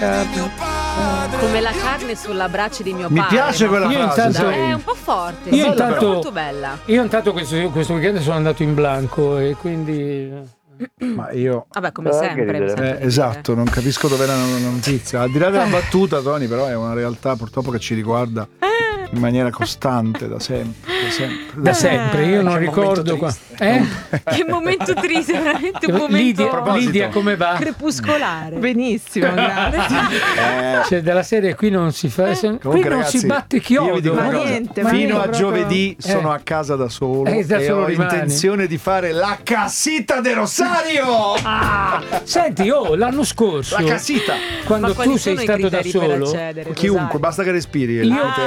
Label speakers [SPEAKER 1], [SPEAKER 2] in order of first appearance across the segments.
[SPEAKER 1] Come la carne sulla braccia di mio padre.
[SPEAKER 2] Mi piace quella frase.
[SPEAKER 1] È un po' forte, molto bella.
[SPEAKER 3] Io intanto questo weekend sono andato in blanco e quindi...
[SPEAKER 2] Ma io
[SPEAKER 1] vabbè, come sempre
[SPEAKER 2] esatto, non capisco dove era la notizia. Al di là della battuta, Tony, però è una realtà purtroppo che ci riguarda in maniera costante da sempre.
[SPEAKER 3] Io non ricordo qua.
[SPEAKER 1] Che momento triste, veramente un momento.
[SPEAKER 3] Lidia come va?
[SPEAKER 1] Crepuscolare.
[SPEAKER 4] Benissimo, grazie.
[SPEAKER 3] Cioè della serie qui non si fa qui non
[SPEAKER 2] ragazzi,
[SPEAKER 3] si batte chiodo.
[SPEAKER 2] Fino a giovedì sono a casa da solo e ho intenzione di fare la casita de Rosario.
[SPEAKER 3] Senti, l'anno scorso
[SPEAKER 2] la casita,
[SPEAKER 3] quando tu sei stato da solo,
[SPEAKER 2] chiunque, basta che respiri.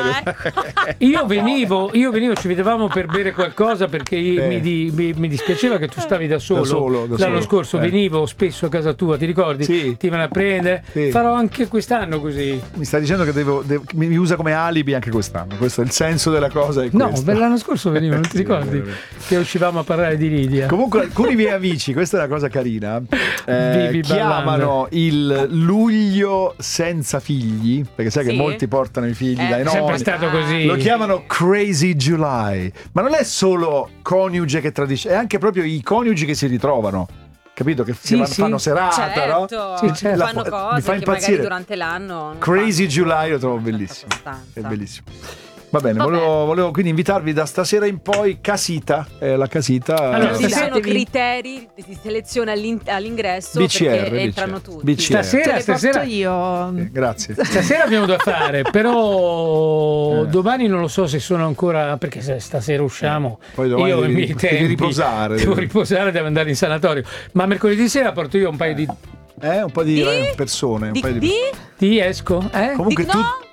[SPEAKER 3] Io venivo, ci vedevamo per bere qualcosa perché mi dispiaceva che tu stavi da solo. L'anno scorso venivo spesso a casa tua, ti ricordi?
[SPEAKER 2] Sì.
[SPEAKER 3] Ti vengono a prendere. Sì. Farò anche quest'anno così.
[SPEAKER 2] Mi stai dicendo che mi usa come alibi anche quest'anno. Questo è il senso della cosa. No,
[SPEAKER 3] l'anno scorso venivo, non ti ricordi? Che uscivamo a parlare di Lidia.
[SPEAKER 2] Comunque alcuni miei amici, questa è una cosa carina, chiamano il luglio senza figli, perché sai che molti portano i figli dai nonni. È
[SPEAKER 3] sempre stato così.
[SPEAKER 2] Lo chiamano Crazy July, ma non è solo coniuge che tradisce, è anche proprio i coniugi che si ritrovano. Capito? Che fanno serata,
[SPEAKER 1] certo,
[SPEAKER 2] no?
[SPEAKER 1] Fanno cose
[SPEAKER 2] mi fa
[SPEAKER 1] che
[SPEAKER 2] impazzire.
[SPEAKER 1] magari durante l'anno
[SPEAKER 2] Crazy July lo trovo bellissimo. È bellissimo. Va bene, volevo quindi invitarvi da stasera in poi casita, la casita.
[SPEAKER 1] Allora, ci sono criteri di selezione all'ingresso perché entrano tutti.
[SPEAKER 3] Stasera
[SPEAKER 4] io.
[SPEAKER 2] Grazie.
[SPEAKER 3] Stasera abbiamo da fare, però domani non lo so se sono ancora, perché se stasera usciamo
[SPEAKER 2] poi domani
[SPEAKER 3] io
[SPEAKER 2] devi riposare.
[SPEAKER 3] Devo riposare, devo andare in sanatorio. Ma mercoledì sera porto io un paio di
[SPEAKER 2] un po' di persone,
[SPEAKER 3] Ti esco?
[SPEAKER 2] Comunque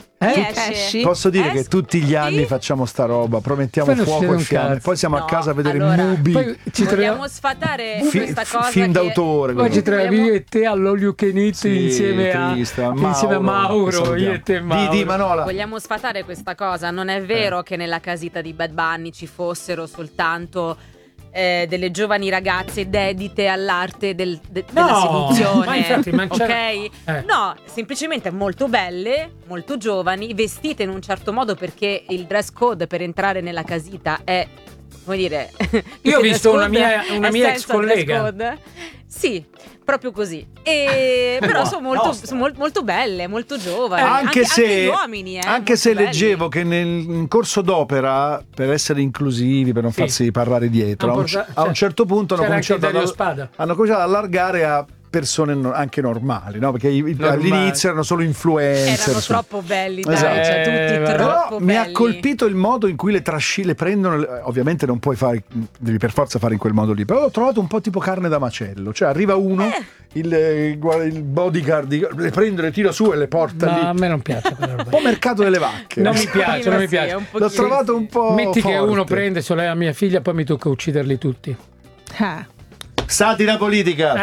[SPEAKER 2] posso dire che tutti gli anni facciamo sta roba, promettiamo fuoco e fiamme, poi siamo a casa a vedere movie.
[SPEAKER 1] Ci vogliamo sfatare questa cosa
[SPEAKER 2] film d'autore.
[SPEAKER 3] Poi ci troviamo io e te all'All You Can Eat insieme a Mauro. Io e te Mauro.
[SPEAKER 2] Manola.
[SPEAKER 1] Vogliamo sfatare questa cosa. Non è vero che nella casita di Bad Bunny ci fossero soltanto delle giovani ragazze dedite all'arte della seduzione.
[SPEAKER 3] Ma infatti,
[SPEAKER 1] ok? No, semplicemente molto belle, molto giovani, vestite in un certo modo, perché il dress code per entrare nella casita è, come dire,
[SPEAKER 3] io ho visto una mia ex collega.
[SPEAKER 1] Sì, proprio così. Però sono molto belle, molto giovani.
[SPEAKER 2] Anche se
[SPEAKER 1] gli uomini,
[SPEAKER 2] anche se leggevo che in corso d'opera, per essere inclusivi, per non farsi parlare dietro, a un certo punto hanno cominciato ad allargare a persone anche normali, no? Perché all'inizio erano solo influencer.
[SPEAKER 1] Erano troppo belli, dai, cioè, tutti troppo belli.
[SPEAKER 2] Mi ha colpito il modo in cui le prendono. Ovviamente non puoi devi per forza fare in quel modo lì, però l'ho trovato un po' tipo carne da macello. Cioè arriva uno, il bodyguard, le prende, le tira su e le porta lì.
[SPEAKER 3] A me non piace quella roba.
[SPEAKER 2] Un po' mercato delle vacche.
[SPEAKER 3] Non mi piace.
[SPEAKER 2] L'ho trovato un po'
[SPEAKER 3] Metti
[SPEAKER 2] forte.
[SPEAKER 3] che uno prende solo la mia figlia, poi mi tocca ucciderli tutti.
[SPEAKER 2] Satira politica,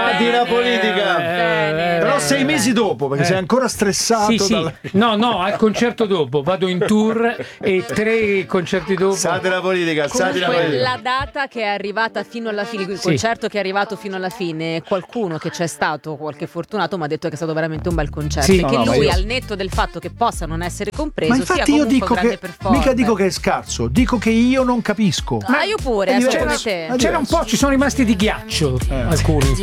[SPEAKER 2] però 6 mesi dopo, perché sei ancora stressato.
[SPEAKER 3] Sì. No, al concerto dopo vado in tour e 3 concerti dopo.
[SPEAKER 2] Satira politica.
[SPEAKER 1] La data che è arrivata fino alla fine, il concerto che è arrivato fino alla fine, qualcuno che c'è stato, qualche fortunato, mi ha detto che è stato veramente un bel concerto, e che lui, al netto del fatto che possa non essere compreso,
[SPEAKER 2] ma infatti
[SPEAKER 1] sia
[SPEAKER 2] io
[SPEAKER 1] comunque
[SPEAKER 2] dico
[SPEAKER 1] un grande performer.
[SPEAKER 2] mica dico che è scarso, dico che io non capisco.
[SPEAKER 1] Ma io pure, come te.
[SPEAKER 3] C'era un po', ci sono rimasti di ghiaccio alcuni.